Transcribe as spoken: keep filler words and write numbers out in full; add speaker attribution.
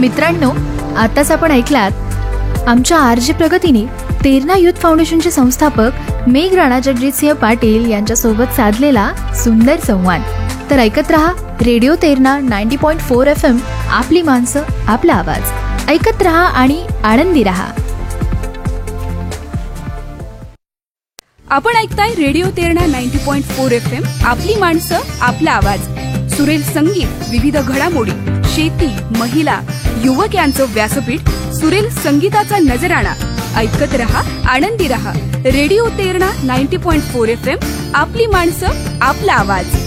Speaker 1: मित्रांनो, आताच आपण ऐकलात आमच्या आरजे प्रगतीने तेरणा युथ फाउंडेशनचे संस्थापक मेघ राणा जगजितसिंह पाटील यांच्यासोबत साधलेला सुंदर संवाद. तर ऐकत रहा radio Terna ninety point four F M. आपली माणसं, आपला आवाज. ऐकत रहा आणि आनंदी रहा.
Speaker 2: आपण ऐकताय radio Terna ninety point four F M. आपली माणसं, आपला आवाज. सुरेल संगीत, विविध घडामोडी, शेती, महिला, युवक यांचं व्यासपीठ, सुरेल संगीताचा नजराणा. ऐकत रहा, आनंदी रहा. Radio Terna ninety point four F M. आपली माणसं, आपला आवाज.